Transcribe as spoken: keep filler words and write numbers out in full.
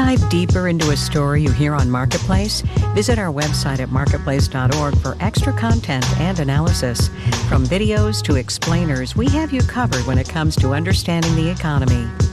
dive deeper into a story you hear on Marketplace? Visit our website at marketplace dot org for extra content and analysis. From videos to explainers, we have you covered when it comes to understanding the economy.